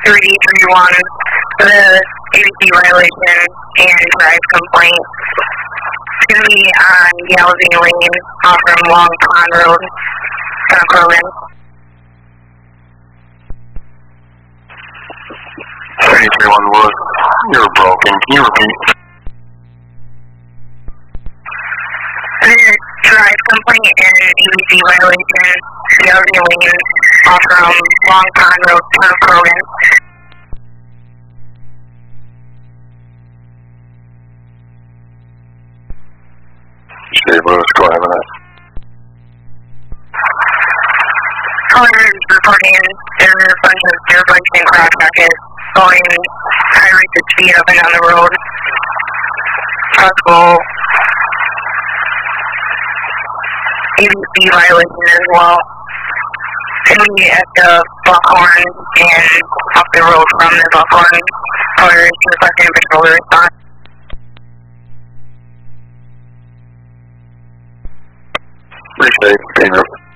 331 for the ABC violation and drive complaint. It's going to be on Galvin Lane off from Long Pond Road, Cronin. 331 Wood, you're broken. Can you repeat? The drive complaint and ABC violation, Galvin Lane off from Long Pond Road, Cronin. Steve Lewis, go ahead with that. Caller is reporting there are a bunch of crash packets going high rates of speed up and down the road. Possible ABC violation as well. Can we at the Buckhorn and up the road from the Buckhorn? Caller is requesting a patrol to respond. Appreciate it.